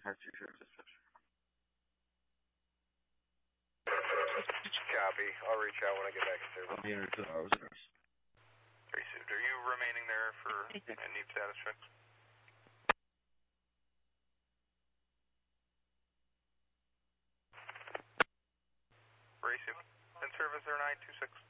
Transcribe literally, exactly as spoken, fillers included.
Copy. I'll reach out when I get back to service. Received. Are you remaining there for any status checks? Received. In service there nine two six.